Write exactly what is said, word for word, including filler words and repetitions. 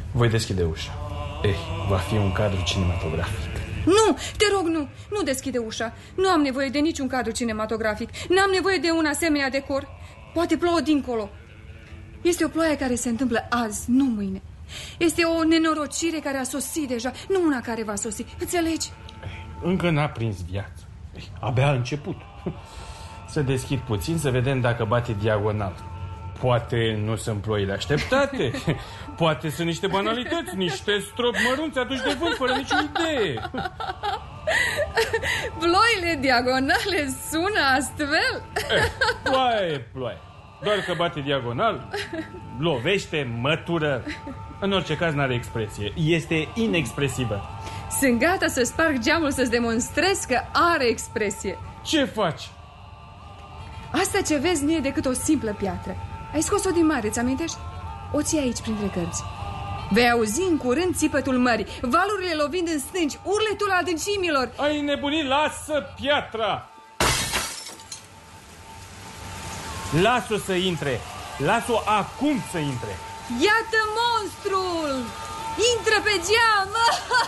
Voi deschide ușa. Eh, va fi un cadru cinematografic. Nu, te rog, nu, nu deschide ușa. Nu am nevoie de niciun cadru cinematografic. N-am nevoie de un asemenea decor. Poate plouă dincolo. Este o ploaie care se întâmplă azi, nu mâine. Este o nenorocire care a sosit deja, nu una care va sosi. Înțelegi? Încă n-a prins viață. Abia a început. Să deschid puțin să vedem dacă bate diagonal. Poate nu sunt ploile așteptate. Poate sunt niște banalități, niște stropi mărunți aduși de vânt fără nicio idee. Ploile diagonale sună astfel? Eh, ploaie e ploaie. Doar că bate diagonal, lovește, mătură. În orice caz n-are expresie. Este inexpresivă. Sunt gata să sparg geamul să-ți demonstrez că are expresie. Ce faci? Asta ce vezi nu e decât o simplă piatră. Ai scos-o din mare, ți amintești? O ții aici printre cărți. Vei auzi în curând țipătul mării, valurile lovind în stânci, urletul adâncimilor. Ai nebunit, lasă piatra! Lasă-o să intre. Lasă-o acum să intre. Iată monstrul! Intră pe geam!